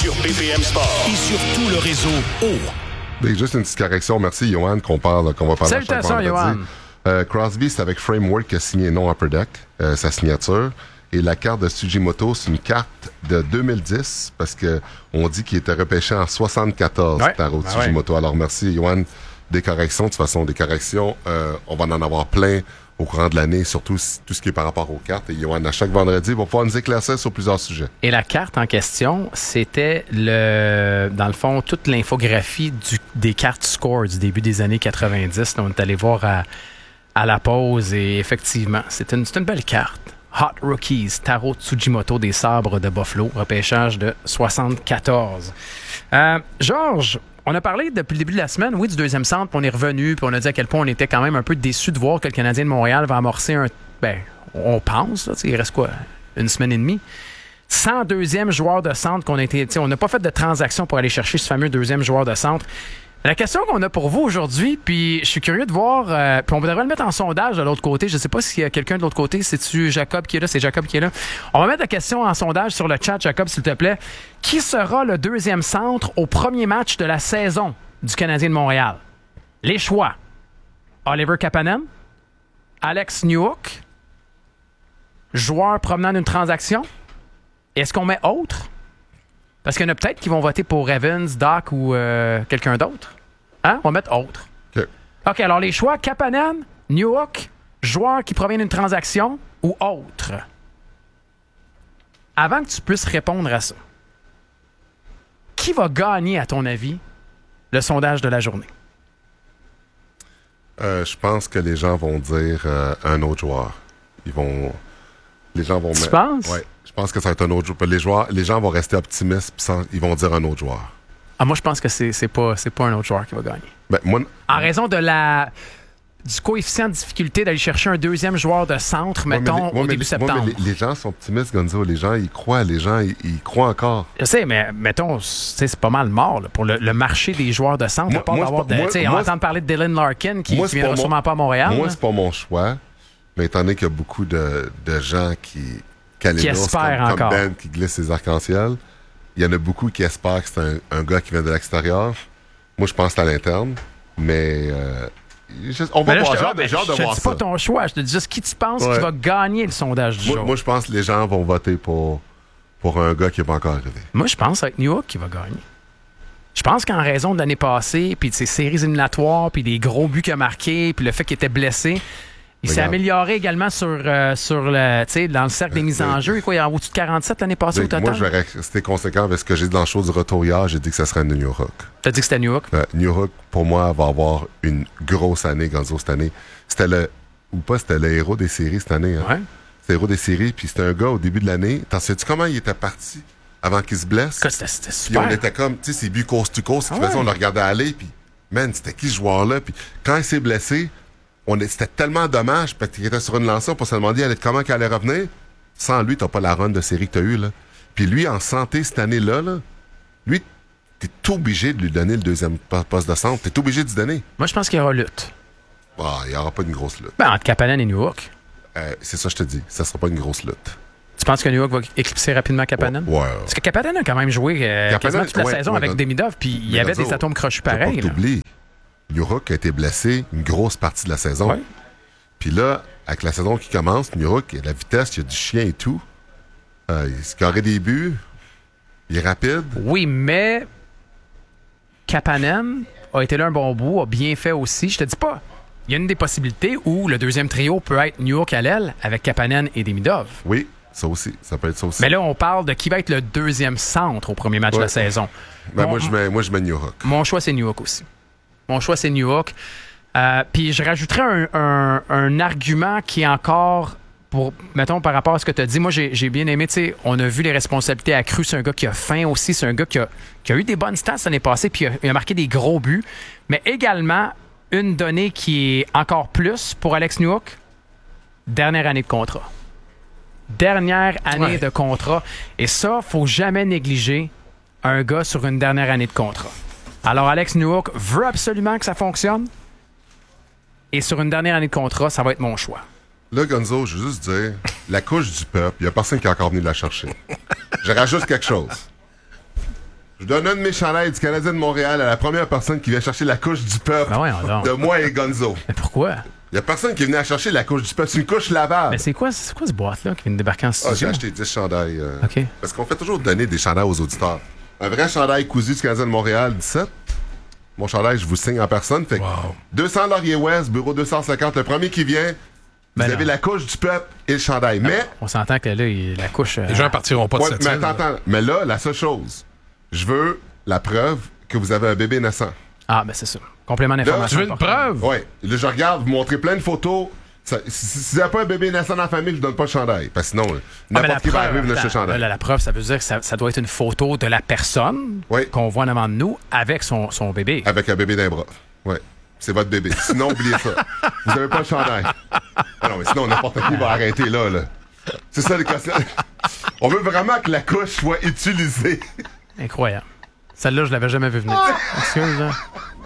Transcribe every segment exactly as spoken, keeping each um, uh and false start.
sur B P M Sport et sur tout le réseau O. Et juste une petite correction. Merci, Johan, qu'on parle, qu'on va parler Salutations, à chaque vendredi. Johan. Euh, Crosby, c'est avec Framework qui a signé non Upper Deck, euh, sa signature. Et la carte de Tsujimoto, c'est une carte de deux mille dix, parce que on dit qu'il était repêché en soixante-quatorze, ouais. Taro ben Tsujimoto. Ouais. Alors, merci, Johan, des corrections. De toute façon, des corrections, euh, on va en avoir plein au courant de l'année, surtout tout ce qui est par rapport aux cartes. Et Johan, à chaque vendredi, va pouvoir nous éclaircir sur plusieurs sujets. Et la carte en question, c'était le, dans le fond, toute l'infographie du, des cartes score du début des années quatre-vingt-dix. Là, on est allé voir à, à la pause et effectivement, c'est une, c'est une belle carte. Hot Rookies, Taro Tsujimoto des Sabres de Buffalo, repêchage de soixante-quatorze. Euh, Georges, on a parlé depuis le début de la semaine, oui, du deuxième centre, puis on est revenu, puis on a dit à quel point on était quand même un peu déçus de voir que le Canadien de Montréal va amorcer un... Ben, on pense, là, il reste quoi, une semaine et demie? cent deuxième joueur de centre qu'on a été... On n'a pas fait de transaction pour aller chercher ce fameux deuxième joueur de centre. La question qu'on a pour vous aujourd'hui, puis je suis curieux de voir, euh, puis on devrait le mettre en sondage de l'autre côté. Je ne sais pas s'il y a quelqu'un de l'autre côté. C'est-tu Jacob qui est là? C'est Jacob qui est là. On va mettre la question en sondage sur le chat, Jacob, s'il te plaît. Qui sera le deuxième centre au premier match de la saison du Canadien de Montréal? Les choix. Oliver Kapanen, Alex Newhook, joueur provenant d'une transaction. Est-ce qu'on met autre? Parce qu'il y en a peut-être qui vont voter pour Evans, Doc ou euh, quelqu'un d'autre. Hein? On va mettre autre. OK. OK, alors les choix, Kapanen, Newhook, joueur qui provient d'une transaction ou autre. Avant que tu puisses répondre à ça, qui va gagner, à ton avis, le sondage de la journée? Euh, je pense que les gens vont dire euh, un autre joueur. Ils vont... Les gens vont... Tu mettre... penses? Oui. Je pense que ça va être un autre joueur. Les, joueurs, les gens vont rester optimistes puis sans, ils vont dire un autre joueur. Ah, moi, je pense que c'est, c'est, pas, c'est pas un autre joueur qui va gagner. Ben, moi, en raison de la, du coefficient de difficulté d'aller chercher un deuxième joueur de centre, mettons, moi, mais les, moi, au début mais, septembre. Moi, mais les, les gens sont optimistes, Gonzo. Les gens, ils croient. Les gens, ils, ils croient encore. Je sais, mais mettons, c'est pas mal mort là, pour le, le marché des joueurs de centre. Moi, à part moi, d'avoir pas, de, moi, on moi, entend parler de Dylan Larkin qui, moi, qui viendra sûrement mon, pas à Montréal. Moi, là. c'est pas mon choix. Mais étant donné qu'il y a beaucoup de, de gens qui... Qui espèrent comme, encore. Comme Ben qui glisse ses arcs-en-ciel. Il y en a beaucoup qui espèrent que c'est un, un gars qui vient de l'extérieur. Moi, je pense que c'est à l'interne. Mais euh, je, on va mais là, voir. Je te, genre, ben, genre je de te voir dis ça. pas ton choix. Je te dis juste qui tu penses ouais. qui va gagner le sondage du moi, jour. Moi, je pense que les gens vont voter pour, pour un gars qui n'est pas encore arrivé. Moi, je pense que ça va être Newhook qui va gagner. Je pense qu'en raison de l'année passée, puis de ses séries éliminatoires, puis des gros buts qu'il a marqués, puis le fait qu'il était blessé... Il Regarde. s'est amélioré également sur, euh, sur le, tu sais, dans le cercle des mises en jeu. Quoi, il y a au-dessus de quarante-sept l'année passée mais au total. Moi, je vais rester conséquent avec ce que j'ai dit dans le show du retour hier. J'ai dit que ça serait Newhook. T'as dit que c'était Newhook? Euh, Newhook, pour moi, va avoir une grosse année, Gonzo, cette année. C'était le, ou pas, c'était le héros des séries cette année. Hein? Ouais. C'était le héros des séries, puis c'était un gars au début de l'année. T'en sais-tu comment il était parti avant qu'il se blesse? Que c'était, c'était super. Puis on était comme, tu sais, c'est but coast-to-coast. Ah ouais. ouais. On le regardait aller, puis, man, c'était qui ce joueur-là? Puis quand il s'est blessé, On est, c'était tellement dommage parce qu'il était sur une lancée, on peut se demander comment il allait revenir. Sans lui, t'as pas la run de série que t'as eue, là. Puis lui, en santé cette année-là, là, lui, t'es obligé de lui donner le deuxième poste de centre. T'es obligé de lui donner. Moi, je pense qu'il y aura lutte. Ah, il n'y aura pas une grosse lutte. Ben, entre Kapanen et Newhook. Euh, c'est ça, je te dis. Ça sera pas une grosse lutte. Tu penses que Newhook va éclipser rapidement Kapanen? Ouais. ouais. Parce que Kapanen a quand même joué euh, Kapanen, quasiment toute la ouais, saison ouais, avec non, Demidov, puis il y avait des atomes crochus pareils. T'oublies, Newhook a été blessé une grosse partie de la saison. Ouais. Puis là, avec la saison qui commence, Newhook, il y a de la vitesse, il y a du chien et tout. Euh, il scorait des buts. Il est rapide. Oui, mais Kapanen a été là un bon bout, a bien fait aussi. Je te dis pas. Il y a une des possibilités où le deuxième trio peut être Newhook à l'aile avec Kapanen et Demidov. Oui, ça aussi. Ça peut être ça aussi. Mais là, on parle de qui va être le deuxième centre au premier match ouais. de la saison. Ben mon, moi, je mets, moi, je mets Newhook. Mon choix, c'est Newhook aussi. Mon choix, c'est Newhook. Euh, Puis je rajouterais un, un, un argument qui est encore, pour, mettons, par rapport à ce que tu as dit. Moi, j'ai, j'ai bien aimé, tu sais, on a vu les responsabilités accrues. C'est un gars qui a faim aussi. C'est un gars qui a, qui a eu des bonnes stats l'année passée, puis il a, il a marqué des gros buts. Mais également, une donnée qui est encore plus pour Alex Newhook, dernière année de contrat. Dernière année ouais. de contrat. Et ça, faut jamais négliger un gars sur une dernière année de contrat. Alors, Alex Newhook veut absolument que ça fonctionne. Et sur une dernière année de contrat, ça va être mon choix. Là, Gonzo, je veux juste dire, la couche du peuple, il n'y a personne qui est encore venu la chercher. Je rajoute quelque chose. Je donne un de mes chandails du Canadien de Montréal à la première personne qui vient chercher la couche du peuple Ben voyons donc. de moi et Gonzo. Mais pourquoi? Il y a personne qui est venu à chercher la couche du peuple. C'est une couche lavable. Mais c'est quoi, c'est quoi ce boîte-là qui vient de débarquer en Ah, studio? j'ai acheté dix chandails. euh, OK. Parce qu'on fait toujours donner des chandails aux auditeurs. Un vrai chandail cousu du Canadien de Montréal, dix-sept. Mon chandail, je vous signe en personne. Fait que Wow. deux cents Laurier Ouest, bureau deux cent cinquante. Le premier qui vient, Ben vous non. avez la couche du peuple et le chandail. Mais, On s'entend que là, il- la couche... euh, Les gens partiront pas de ouais, cette mais île. attends, attends. Mais là, la seule chose, je veux la preuve que vous avez un bébé naissant. Ah, ben c'est ça. Complément d'information. Tu veux une important. preuve? Ouais. Là, je regarde, vous montrez plein de photos. Ça- si si vous n'avez pas un bébé naissant dans la famille, je ne donne pas le chandail. Parce que sinon, Ah, mais la n'importe qui va preuve, arriver et venir acheter le attends, chandail. là, la preuve, ça veut dire que ça, ça doit être une photo de la personne Oui. qu'on voit devant de nous avec son, son bébé. Avec un bébé d'un bras. Ouais. C'est votre bébé. Sinon, oubliez ça. Vous n'avez pas le chandail. Ah non, mais sinon, n'importe qui va arrêter là, là. C'est ça, les questions. On veut vraiment que la couche soit utilisée. Incroyable. Celle-là, je l'avais jamais vu venir. Excuse, là.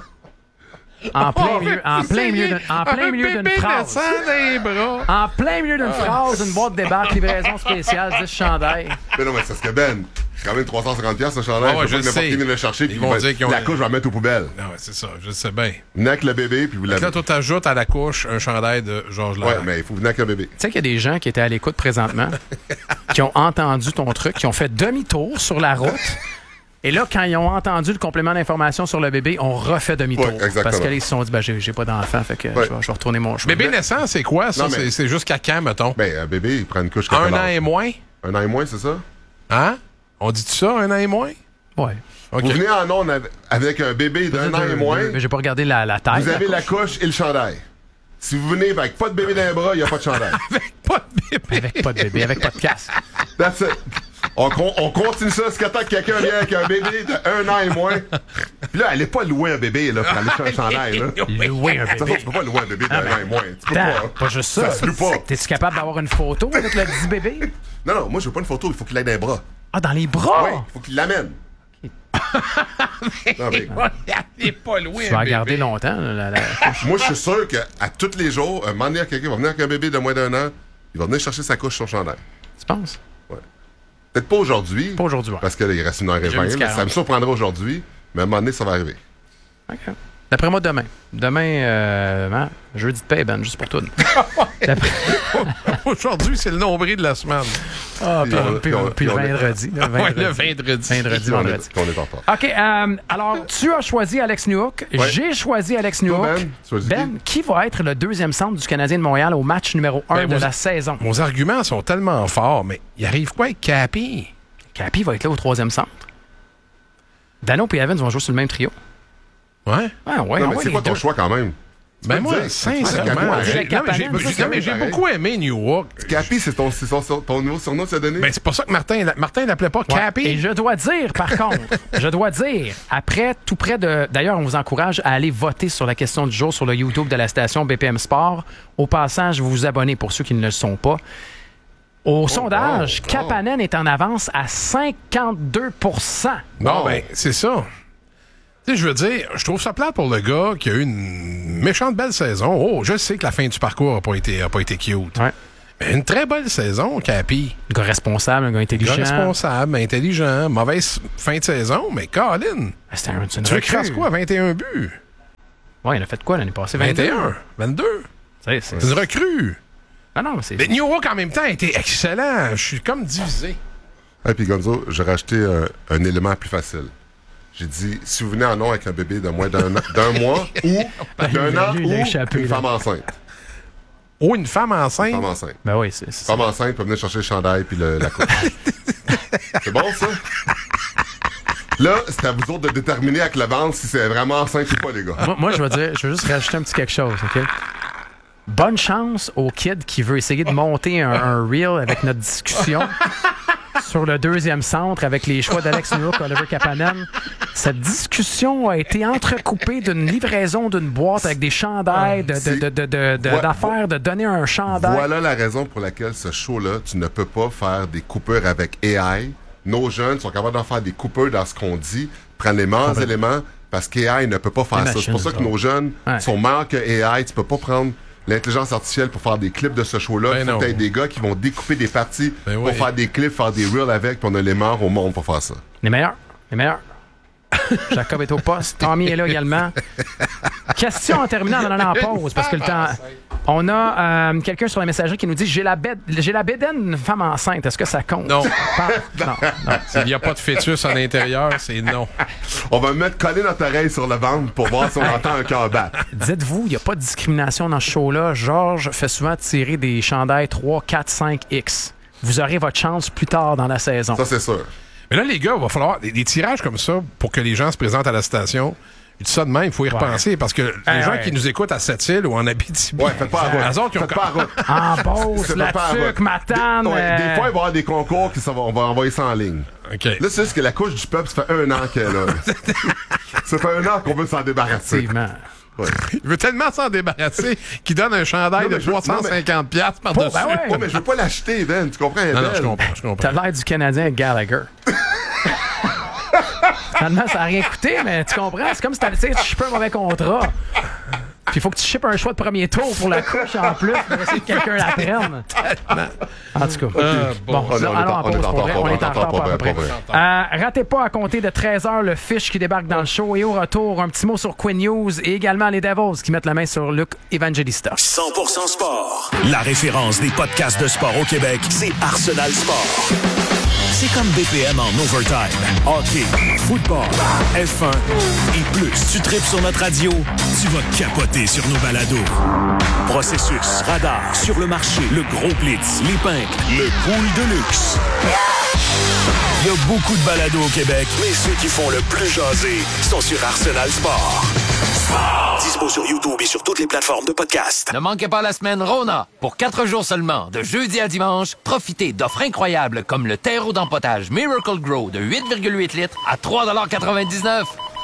En plein milieu, en plein milieu, d'un- en plein milieu d'une phrase. des bras. En plein milieu d'une phrase, une boîte débarque, livraison spéciale, dix chandails. Mais non, mais c'est ce que Ben. C'est quand même trois cent cinquante dollars ce chandail. Ah ouais, je veux je pas que n'importe sais. qui vienne le chercher. Ils puis vont va- dire qu'ils ont- La couche, je vais la mettre aux poubelles. Non, ouais, c'est ça, je sais bien. Venez avec le bébé, puis vous l'avez. Là, toi, t'ajoutes à la couche un chandail de Georges Ouais, Larac. mais il faut venir avec le bébé. Tu sais qu'il y a des gens qui étaient à l'écoute présentement, qui ont entendu ton truc, qui ont fait demi-tour sur la route. Et là, quand ils ont entendu le complément d'information sur le bébé, on refait demi-tour. Ouais, exactement. Parce qu'ils se sont dit, ben, j'ai, j'ai pas d'enfant, fait que Ouais. je, vais, je vais retourner mon chemin. Bébé naissant, c'est quoi, ça? Non, mais- C'est- C'est jusqu'à quand, mettons? Ben, un bébé, il prend une couche Un quel an âge? et moins? Un an et moins, c'est ça? Hein? On dit-tu ça, un an et moins? Ouais. OK. Vous venez en onde avec- avec un bébé d'un an et moins, Mais j'ai pas regardé la, la taille. vous avez la la couche et le chandail. Si vous venez avec pas de bébé dans les bras, il n'y a pas de chandail. Pas de bébé. Avec pas de bébé, avec pas de casque. That's it. On, con- on continue ça jusqu'à temps que quelqu'un vient avec un bébé d'un an et moins. Puis là, allez pas louer un bébé là, pour aller faire un chandail. Là. Louer un De toute façon, bébé. tu peux pas louer un bébé d'un Ah, ben, an et moins. Tu peux Attends, pas. pas juste ça. Ça se loue pas. T'es-tu capable d'avoir une photo avec le petit bébé? Non, non, moi, je veux pas une photo. Il faut qu'il aille dans les bras. Ah, dans les bras! Oui, il faut qu'il l'amène. Non, mais Il est pas loué, Tu vas regarder longtemps. là, la- la- moi, je suis sûr qu'à tous les jours, un moment donné, quelqu'un va venir avec un bébé de moins d'un an, il va venir chercher sa couche sur son chandail. Tu penses? Peut-être pas aujourd'hui. Pas aujourd'hui, ouais. Parce qu'il reste une heure et Jeudi vingt. quarante. Ça me surprendra aujourd'hui, mais à un moment donné, ça va arriver. OK. D'après moi, demain. Demain, euh, hein, jeudi de paix, Ben, juste pour tout. D'après- Aujourd'hui, c'est le nombril de la semaine. Ah, puis, Puis on- puis- puis on- puis le puis on est- vendredi. là, Ouais, vendredi. le vendredi. Vendredi, Puis on est- vendredi. puis on est en retard. OK. euh, alors, tu as choisi Alex Newhook. Ouais. J'ai choisi Alex Newhook. Toi, Ben, tu choisis Ben, qui va être le deuxième centre du Canadien de Montréal au match numéro un Ben, de vous- la saison? Vos arguments sont tellement forts, mais il arrive quoi avec Cappy? Capi va être là au troisième centre. Dano et Evans vont jouer sur le même trio. Ouais? Ouais, ouais, Non, ouais, mais c'est les quoi ton deux. choix quand même? Tu Ben peux moi, me dire, sincèrement, Capi, j'ai- non, mais j'ai- Kapanen, j'ai- ça, non, mais j'ai pareil. beaucoup aimé New York. Capi, c'est ton, c'est son- son- ton nouveau surnom que tu as donné? Ben, c'est pour ça que Martin, l'a- Martin l'appelait pas Ouais. Cappy. Et je dois dire, par contre, je dois dire, après, tout près de... D'ailleurs, on vous encourage à aller voter sur la question du jour sur le YouTube de la station B P M Sport. Au passage, vous vous abonnez pour ceux qui ne le sont pas. Au sondage, oh. Kapanen est en avance à cinquante-deux pour cent. Bon, Bon. ben, c'est ça. Tu sais, je veux dire, je trouve ça plate pour le gars qui a eu une méchante belle saison. Oh, je sais que la fin du parcours n'a pas été, a pas été cute. Ouais. Mais une très belle saison, Cappy. Un gars responsable, un gars Gars intelligent. responsable, intelligent, mauvaise fin de saison, mais Colin, Ah, c'était un, c'est une tu veux qu'il recrue. fasse quoi, vingt et un buts? Ouais, il a fait quoi l'année passée? vingt et un, vingt-deux. C'est, c'est... C'est une recrue. Ah non, c'est... Mais New York, en même temps, a été excellent. Je suis comme divisé. Et puis Gonzo, j'ai racheté un, un élément plus facile. J'ai dit, si vous venez en nom avec un bébé de moins d'un, an- d'un mois ou d'un an Lui, il a ou échappé, une là. femme enceinte. Oh, une femme enceinte. Une femme enceinte. Ben oui, c'est... c'est... Femme enceinte peut venir chercher le chandail puis le, la couche. C'est bon, ça? Là, c'est à vous autres de déterminer avec l'avance si c'est vraiment enceinte ou pas, les gars. Moi, moi, je veux dire, je veux juste rajouter un petit quelque chose, OK? Bonne chance au kid qui veut essayer de monter un, un reel avec notre discussion sur le deuxième centre avec les choix d'Alex Newhook, Oliver Kapanen. Cette discussion a été entrecoupée d'une livraison d'une boîte avec des chandails, de, de, de, de, de- de- Ouais. d'affaires, de donner un chandail. Voilà la raison pour laquelle ce show-là, tu ne peux pas faire des coupures avec A I. Nos jeunes sont capables d'en faire des coupures dans ce qu'on dit, prendre les meilleurs éléments, parce qu'A I ne peut pas faire Les ça. C'est pour ça machines, que nos jeunes Ouais. sont meilleurs que A I. Tu peux pas prendre l'intelligence artificielle pour faire des clips de ce show-là. Ben Il faut non. que t'aies des gars qui vont découper des parties Ben pour oui. faire des clips, faire des reels avec, puis on a les meilleurs au monde pour faire ça. Les meilleurs. Les meilleurs. Jacob est au poste. Tommy est là également. Question en terminant en allant en pause, parce que le temps... On a euh, quelqu'un sur la messagerie qui nous dit « J'ai la bête, j'ai la bédaine d'une femme enceinte. Est-ce que ça compte? » Non. Par... non, non. S'il n'y a pas de fœtus à l'intérieur, c'est non. On va mettre coller notre oreille sur le ventre pour voir si on entend un cœur battre. Dites-vous, il n'y a pas de discrimination dans ce show-là. Georges fait souvent tirer des chandails trois, quatre, cinq X. Vous aurez votre chance plus tard dans la saison. Ça, c'est sûr. Mais là, les gars, il va falloir des, des tirages comme ça pour que les gens se présentent à la station. Je dis ça de même, il faut y repenser ouais. parce que les hey, gens ouais. qui nous écoutent à Sept-Îles ou en Abitibi, ouais, faites pas à route. Eux autres, ils ont... Faites pas à route. En Beauce, la Tuque, Matane. Des, ouais, euh... des fois, il va y avoir des concours qui on va envoyer ça en ligne. Okay. Là, c'est juste que la couche du peuple, ça fait un an qu'elle est là. Ça fait un an qu'on veut s'en débarrasser. Effectivement. Ouais. Il veut tellement s'en débarrasser qu'il donne un chandail non, de trois cent cinquante dollars par-dessus. Ben ouais. Ouais, mais je veux pas l'acheter, Ben. Tu comprends? Non, non, je comprends, je comprends. T'as l'air du Canadien Gallagher. Finalement, ça n'a rien coûté, mais tu comprends? C'est comme si t'avais, tu shippes un mauvais contrat. Puis il faut que tu shippes un choix de premier tour pour la couche en plus pour essayer que quelqu'un la prenne. En tout cas. Euh, bon, bon, là, on est allons en- en on est pause en pour retard, vrai. On est en pas retard vrai, pas à peu pas près. vrai. Euh, ratez pas à compter de treize heures le fiche qui débarque dans le show. Et au retour, un petit mot sur Quinn News et également les Devils qui mettent la main sur Luc Evangelista. cent pour cent sport. La référence des podcasts de sport au Québec, c'est Arsenal Sport. C'est comme B P M en overtime. Hockey, football, F un et plus. Tu tripes sur notre radio, tu vas capoter sur nos balados. Processus, radar, sur le marché, le gros blitz, les pinks, le pool de luxe. Il y a beaucoup de balados au Québec, mais ceux qui font le plus jaser sont sur Arsenal Sport. Sport. Dispo sur YouTube et sur toutes les plateformes de podcast. Ne manquez pas la semaine Rona. Pour quatre jours seulement, de jeudi à dimanche, profitez d'offres incroyables comme le terreau d'empotage Miracle Grow de huit virgule huit litres à trois quatre-vingt-dix-neuf.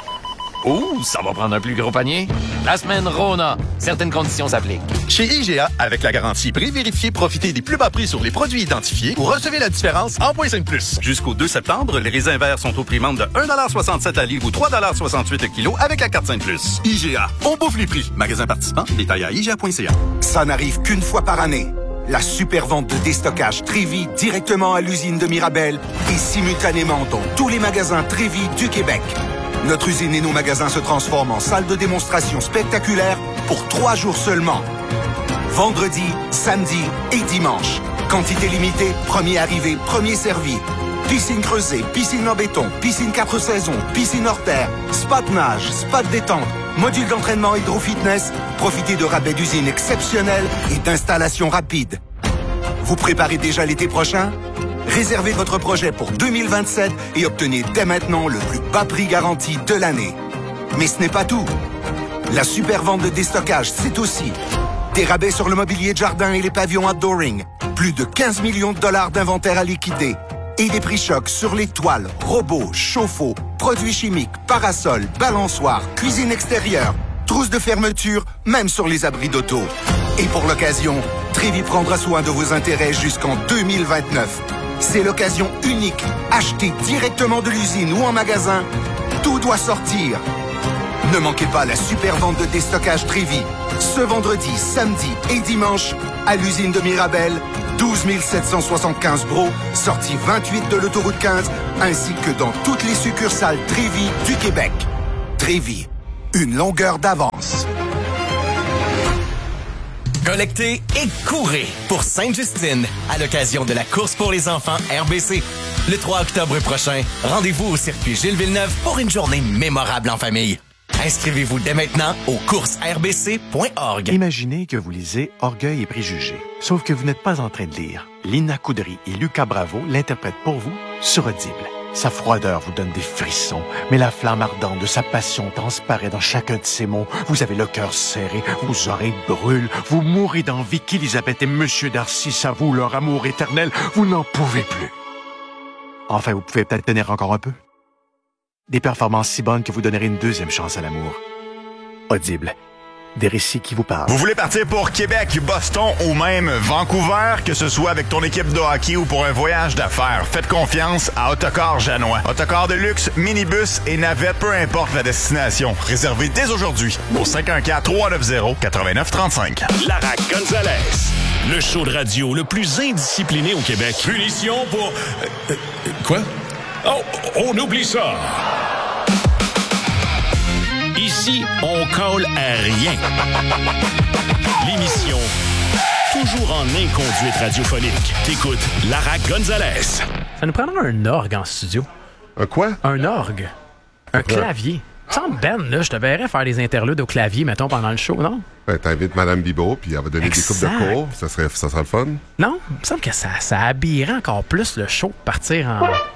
Ouh, ça va prendre un plus gros panier. La semaine Rona. Certaines conditions s'appliquent. Chez I G A, avec la garantie prix vérifié, profitez des plus bas prix sur les produits identifiés ou recevez la différence en point cinq plus. Jusqu'au deux septembre, les raisins verts sont au prix membre de un virgule soixante-sept à livre ou trois virgule soixante-huit le kilo avec la carte cinq plus. I G A, on bouffe les prix. Magasin participant, détail à I G A point C A. Ça n'arrive qu'une fois par année. La super vente de déstockage Trévi directement à l'usine de Mirabel et simultanément dans tous les magasins Trévi du Québec. Notre usine et nos magasins se transforment en salle de démonstration spectaculaire pour trois jours seulement. Vendredi, samedi et dimanche. Quantité limitée, premier arrivé, premier servi. Piscine creusée, piscine en béton, piscine quatre saisons, piscine hors terre, spa de nage, spa de détente, module d'entraînement hydro-fitness. Profitez de rabais d'usine exceptionnels et d'installations rapides. Vous préparez déjà l'été prochain? Réservez votre projet pour deux mille vingt-sept et obtenez dès maintenant le plus bas prix garanti de l'année. Mais ce n'est pas tout. La super vente de déstockage, c'est aussi des rabais sur le mobilier de jardin et les pavillons outdooring, plus de quinze millions de dollars d'inventaire à liquider et des prix chocs sur les toiles, robots, chauffe-eau, produits chimiques, parasols, balançoires, cuisine extérieure, trousses de fermeture, même sur les abris d'auto. Et pour l'occasion, Trévi prendra soin de vos intérêts jusqu'en deux mille vingt-neuf. C'est l'occasion unique. Achetez directement de l'usine ou en magasin. Tout doit sortir. Ne manquez pas la super vente de déstockage Trévi. Ce vendredi, samedi et dimanche, à l'usine de Mirabel, douze mille sept cent soixante-quinze Bro, sortie vingt-huit de l'autoroute quinze, ainsi que dans toutes les succursales Trévi du Québec. Trévi, une longueur d'avance. Collectez et courez pour Sainte-Justine à l'occasion de la course pour les enfants R B C. Le trois octobre prochain, rendez-vous au circuit Gilles Villeneuve pour une journée mémorable en famille. Inscrivez-vous dès maintenant au courses r b c point org. Imaginez que vous lisez Orgueil et préjugés, sauf que vous n'êtes pas en train de lire. Lina Coudry et Lucas Bravo l'interprètent pour vous sur Audible. Sa froideur vous donne des frissons, mais la flamme ardente de sa passion transparaît dans chacun de ses mots. Vous avez le cœur serré, vos oreilles brûlent, vous mourrez d'envie qu'Élisabeth et Monsieur Darcy s'avouent leur amour éternel. Vous n'en pouvez plus. Enfin, vous pouvez peut-être tenir encore un peu. Des performances si bonnes que vous donnerez une deuxième chance à l'amour. Audible. Des récits qui vous parlent. Vous voulez partir pour Québec, Boston ou même Vancouver, que ce soit avec ton équipe de hockey ou pour un voyage d'affaires, faites confiance à Autocar Janois. Autocar de luxe, minibus et navette, peu importe la destination. Réservez dès aujourd'hui au cinq un quatre, trois neuf zéro, neuf neuf trois cinq. Lara Gonzalez, le show de radio le plus indiscipliné au Québec. Punition pour... Euh, euh, quoi? Oh, on oublie ça! Ici, on colle à rien. L'émission toujours en inconduite radiophonique. T'écoutes Lara Gonzalez. Ça nous prendra un orgue en studio. Un quoi? Un orgue. Un Pourquoi? clavier. Il me semble, Ben, là, je te verrais faire des interludes au clavier, mettons, pendant le show, non? Ben, t'invites Mme Bibot, puis elle va donner Exact. des coupes de cours. Ça serait, ça serait le fun. Non? Il me semble que ça, ça habillerait encore plus le show, partir en...